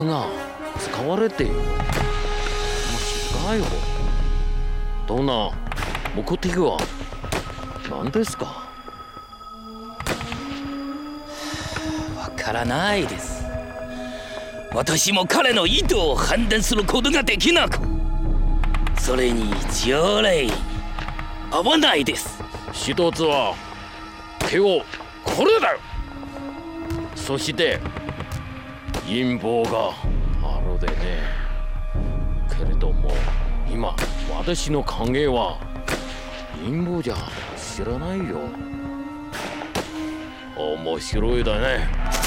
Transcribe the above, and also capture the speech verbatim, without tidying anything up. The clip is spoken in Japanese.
が使われている。もしかよ。どんな目的は何ですか？ わからないです。私も彼の意図を判断することができなく、それに条例合わないです。 一つは手をこれだよ。そして陰謀があるでね。けれども今私の考えは陰謀じゃ知らないよ。面白いだね。